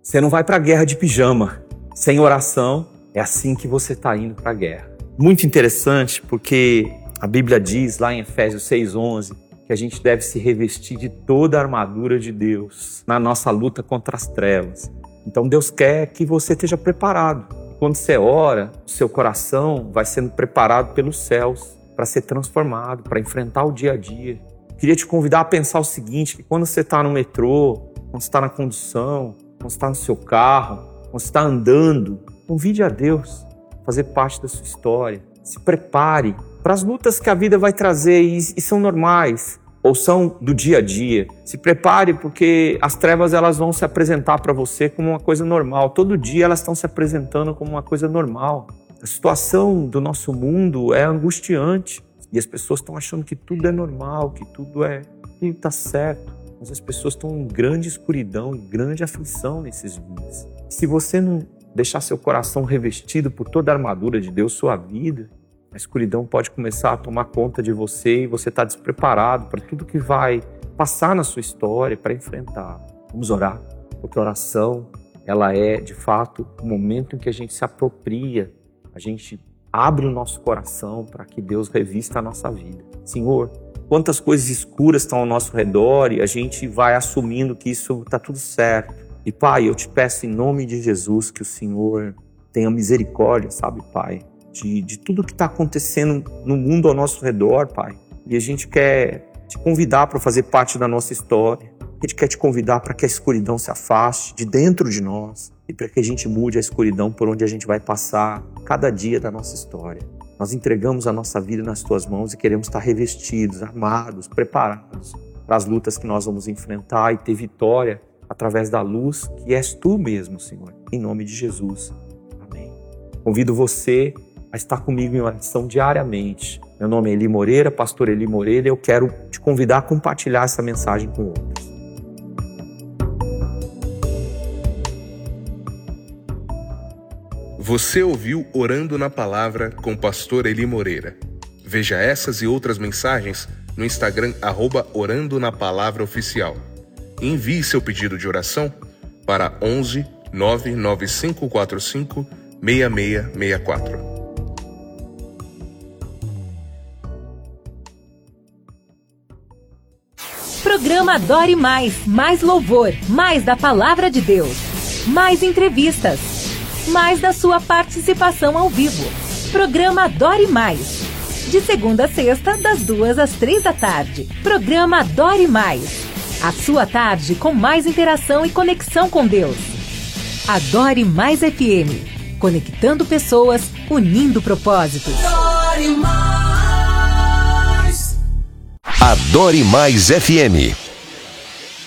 Você não vai para a guerra de pijama. Sem oração, é assim que você está indo para a guerra. Muito interessante, porque a Bíblia diz lá em Efésios 6:11 que a gente deve se revestir de toda a armadura de Deus na nossa luta contra as trevas. Então Deus quer que você esteja preparado. Quando você ora, o seu coração vai sendo preparado pelos céus para ser transformado, para enfrentar o dia a dia. Queria te convidar a pensar o seguinte, que quando você está no metrô, quando você está na condução, quando você está no seu carro, quando você está andando, convide a Deus a fazer parte da sua história. Se prepare para as lutas que a vida vai trazer e são normais ou são do dia a dia. Se prepare porque as trevas elas vão se apresentar para você como uma coisa normal. Todo dia elas estão se apresentando como uma coisa normal. A situação do nosso mundo é angustiante e as pessoas estão achando que tudo é normal, que tudo está certo. Mas as pessoas estão em grande escuridão, em grande aflição nesses dias. Se você não deixar seu coração revestido por toda a armadura de Deus, sua vida, a escuridão pode começar a tomar conta de você e você está despreparado para tudo que vai passar na sua história para enfrentar. Vamos orar, porque a oração, ela é, de fato, o momento em que a gente se apropria, a gente abre o nosso coração para que Deus revista a nossa vida. Senhor, quantas coisas escuras estão ao nosso redor e a gente vai assumindo que isso está tudo certo. E, Pai, eu te peço em nome de Jesus que o Senhor tenha misericórdia, sabe, Pai, de tudo que está acontecendo no mundo ao nosso redor, Pai. E a gente quer te convidar para fazer parte da nossa história. A gente quer te convidar para que a escuridão se afaste de dentro de nós e para que a gente mude a escuridão por onde a gente vai passar cada dia da nossa história. Nós entregamos a nossa vida nas Tuas mãos e queremos estar revestidos, armados, preparados para as lutas que nós vamos enfrentar e ter vitória através da luz que és Tu mesmo, Senhor. Em nome de Jesus. Amém. Convido você a estar comigo em oração diariamente. Meu nome é Eli Moreira, pastor Eli Moreira, e eu quero te convidar a compartilhar essa mensagem com outros. Você ouviu Orando na Palavra com o pastor Eli Moreira. Veja essas e outras mensagens no Instagram @Orando na Palavra Oficial. Envie seu pedido de oração para 11 99545 6664. Programa Adore Mais, mais louvor, mais da Palavra de Deus, mais entrevistas, mais da sua participação ao vivo. Programa Adore Mais, de segunda a sexta, das 2 às 3 da tarde. Programa Adore Mais, a sua tarde com mais interação e conexão com Deus. Adore Mais FM, conectando pessoas, unindo propósitos. Adore Mais FM.